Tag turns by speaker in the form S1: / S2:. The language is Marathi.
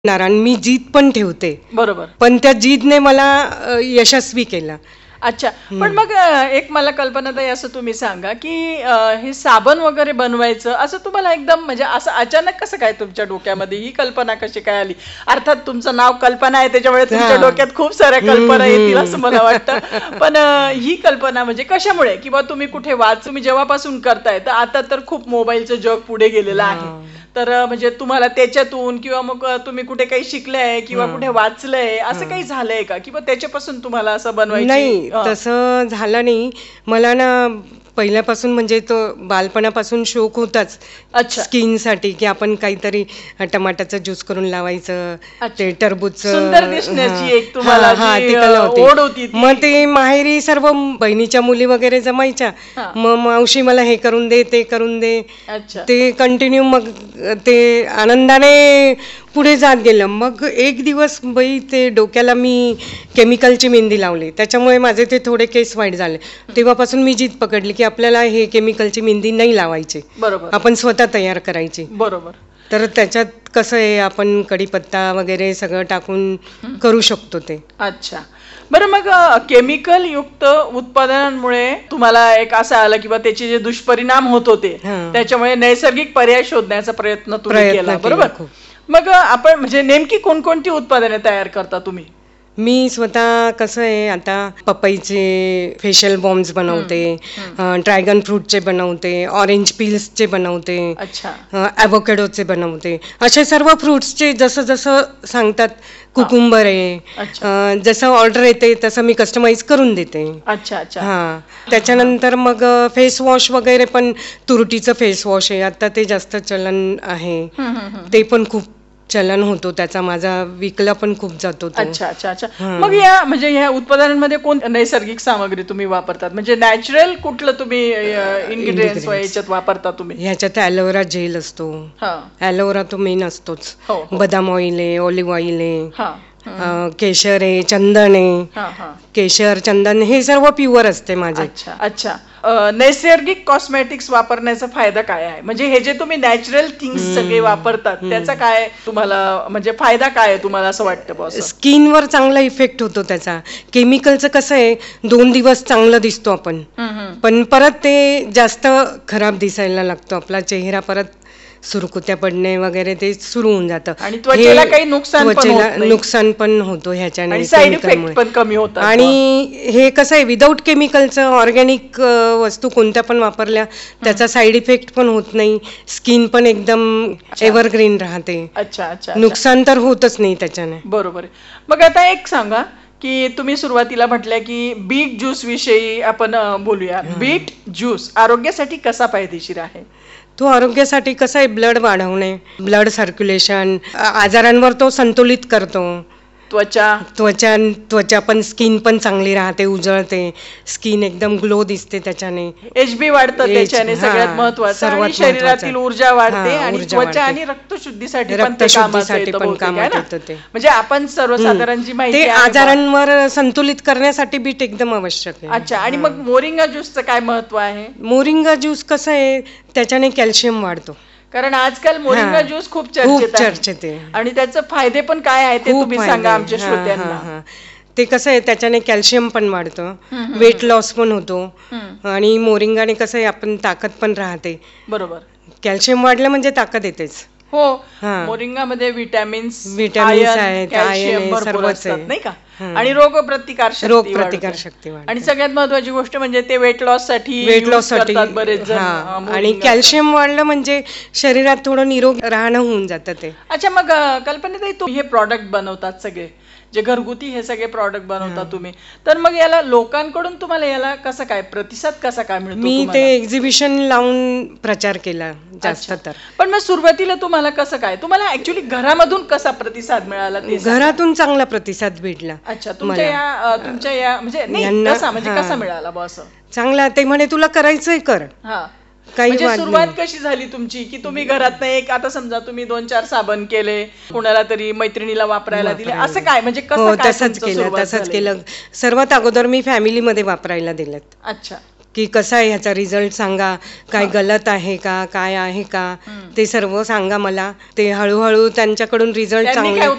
S1: आणि मी जीत पण ठेवते.
S2: बरोबर.
S1: पण त्या जीतने मला यशस्वी केलं.
S2: अच्छा. पण मग एक मला कल्पना ताई असं तुम्ही सांगा की हे साबण वगैरे बनवायचं असं तुम्हाला एकदम म्हणजे असं अचानक कसं काय तुमच्या डोक्यामध्ये ही कल्पना कशी काय आली? अर्थात तुमचं नाव कल्पना आहे त्याच्यामुळे तुमच्या डोक्यात खूप साऱ्या कल्पना येतील असं मला वाटतं. पण ही कल्पना म्हणजे कशामुळे किंवा तुम्ही कुठे तुम्ही जेव्हापासून करताय तर आता तर खूप मोबाईलचं जग पुढे गेलेलं आहे. तर म्हणजे तुम्हाला त्याच्यातून किंवा मग तुम्ही कुठे काही शिकलंय किंवा कुठे वाचलंय असं काही झालंय का किंवा त्याच्यापासून तुम्हाला असं बनवायचं?
S1: नाही, तसं झालं नाही. मला ना पहिल्यापासून म्हणजे तो बालपणापासून शौक होताच स्किनसाठी की आपण काहीतरी टमाट्याचा ज्यूस करून लावायचं, ते टरबूजचं
S2: सुंदर दिसण्याची एक तुम्हाला जी ओढ होती.
S1: मग ते माहेरी सर्व बहिणीच्या मुली वगैरे जमायच्या, मग मावशी मला हे करून दे ते करून दे, ते कंटिन्यू मग ते आनंदाने पुढे जात गेलं. मग एक दिवस बाई ते डोक्याला मी केमिकलची मेहंदी लावली, त्याच्यामुळे माझे ते थोडे केस वाईट झाले. तेव्हापासून मी जीत पकडली की आपल्याला हे केमिकलची मेहंदी नाही लावायची, आपण स्वतः तयार करायची.
S2: बरोबर.
S1: तर त्याच्यात कसं आहे, आपण कढीपत्ता वगैरे सगळं टाकून करू शकतो ते.
S2: अच्छा. बरं, मग केमिकल युक्त उत्पादनांमुळे तुम्हाला एक असं आलं किंवा त्याचे जे दुष्परिणाम होत होते त्याच्यामुळे नैसर्गिक पर्याय शोधण्याचा प्रयत्न तुम्ही केला. बरोबर. मग आपण म्हणजे नेमकी कोणकोणती उत्पादने तयार करता तुम्ही?
S1: मी स्वतः कसं आहे, आता पपईचे फेशियल बॉम्ब्स बनवते, ड्रॅगन फ्रूटचे बनवते, ऑरेंज पील्सचे बनवते, ॲव्होकॅडोचे बनवते, असे सर्व फ्रुट्सचे जसं जसं सांगतात. कुकुंबर आहे, जसं ऑर्डर येते तसं मी कस्टमाइज करून देते.
S2: अच्छा.
S1: त्याच्यानंतर मग फेस वॉश वगैरे पण, तुरटीचं फेस वॉश आहे आता ते जास्त चलन आहे, ते पण खूप चलन होतो त्याचा, माझा विकला पण खूप जातो.
S2: अच्छा. मग या म्हणजे ह्या उत्पादनांमध्ये कोण नैसर्गिक सामग्री तुम्ही वापरतात, म्हणजे नॅचरल कुठलं तुम्ही इन्ग्रेडियंट्स याच्यात वापरता तुम्ही?
S1: ह्याच्यात ॲलोवेरा जेल असतो, ॲलोवेरा तो मेन असतोच, बदाम ऑइल आहे, ऑलिव्ह ऑइल आहे, केशर आहे, चंदन आहे, केशर चंदन हे सर्व प्युअर असते माझे.
S2: अच्छा. नैसर्गिक कॉस्मेटिक्स वापरण्याचा फायदा काय आहे? म्हणजे हे जे तुम्ही नॅचरल थिंग्स सगळे वापरतात त्याचा काय तुम्हाला म्हणजे फायदा काय आहे तुम्हाला असं वाटतं बॉस?
S1: स्किनवर चांगला इफेक्ट होतो त्याचा. केमिकलचं कसं आहे, 2 दिवस चांगलं दिसतो आपण, पण परत ते जास्त खराब दिसायला लागतो, आपला चेहरा परत सुरकुत्या पडणे वगैरे ते सुरू होऊन जातं
S2: आणि त्वचेला काही
S1: नुकसान पण होतो ह्याच्याने,
S2: साईड इफेक्ट पण कमी होतात.
S1: आणि हे कसं आहे, विदाऊट केमिकलचं ऑर्गॅनिक वस्तू कोणत्या पण वापरल्या त्याचा साईड इफेक्ट पण होत नाही, स्किन पण एकदम एव्हरग्रीन राहते.
S2: अच्छा.
S1: नुकसान तर होतच नाही त्याच्याने.
S2: बरोबर. मग आता एक सांगा की तुम्ही सुरुवातीला म्हटलं की बीट ज्यूस विषयी आपण बोलूया. बीट ज्यूस आरोग्यासाठी कसा फायदेशीर आहे?
S1: तो आरोग्यासाठी कसं आहे, ब्लड वाढवणे, ब्लड सर्क्युलेशन, आजारांवर तो संतुलित करतो. त्वचा पण, स्किन पण चांगली राहते, उजळते, स्किन एकदम ग्लो दिसते त्याच्याने,
S2: HB वाढतं त्याच्याने, सगळ्यात महत्वाचं, आणि शरीरातील ऊर्जा वाढते आणि त्वचा आणि रक्तशुद्धीसाठी पण कामात येतं. म्हणजे आपण सर्वसाधारण जी माहिती
S1: आजारांवर संतुलित करण्यासाठी बीट एकदम आवश्यक आहे.
S2: अच्छा. आणि मग मोरिंगा ज्यूसचं काय महत्व आहे?
S1: मोरिंगा ज्यूस कसं आहे, त्याच्याने कॅल्शियम वाढतो,
S2: कारण आजकाल मोरिंगा ज्यूस खूप चर्चेत आहे आणि त्याचे फायदे पण काय आहे ते तुम्ही सांगा आमच्या श्रोत्यांना.
S1: ते कसं आहे, त्याच्याने कॅल्शियम पण वाढतं, वेट लॉस पण होतो, आणि मोरिंगाने कसं आहे, आपण ताकद पण राहते.
S2: बरोबर.
S1: कॅल्शियम वाढलं म्हणजे ताकद येतेच.
S2: हो. मोरिंगामध्ये विटॅमिन्स
S1: आहेत,
S2: कॅल्शियम सर्वच आहे, नाही का? आणि रोगप्रतिकार शक्ती. आणि सगळ्यात महत्वाची गोष्ट म्हणजे ते वेट लॉस साठी बरेच जण.
S1: आणि कॅल्शियम वाढलं म्हणजे शरीरात थोडं निरोगी राहणं होऊन जातं ते.
S2: अच्छा. मग कल्पना, तुम्ही हे प्रॉडक्ट बनवतात सगळे, जे घरगुती हे सगळे प्रॉडक्ट बनवता तुम्ही, तर मग याला लोकांकडून तुम्हाला याला कसं काय प्रतिसाद कसा काय मिळतो?
S1: मी ते एक्झिबिशन लावून प्रचार केला जास्त तर.
S2: पण मग सुरुवातीला तुम्हाला कसं काय, तुम्हाला ऍक्च्युली घरामधून कसा प्रतिसाद मिळाला?
S1: घरातून चांगला प्रतिसाद भेटला.
S2: अच्छा. तुमच्या या म्हणजे कसा मिळाला बॉस?
S1: चांगला. ते म्हणे तुला करायचंय कर.
S2: म्हणजे सुरुवात कशी झाली तुमची की तुम्ही घरात एक, आता समजा तुम्ही 2-4 साबण केले, कोणाला तरी मैत्रिणीला वापरायला दिले, असं काय म्हणजे कसं?
S1: तसंच केलं. सर्वात अगोदर मी फॅमिलीमध्ये वापरायला दिलेत.
S2: अच्छा.
S1: की कसा आहे ह्याचा रिझल्ट सांगा, काय गलत आहे का, काय आहे का, ते सर्व सांगा मला. ते हळूहळू त्यांच्याकडून रिझल्ट चांगले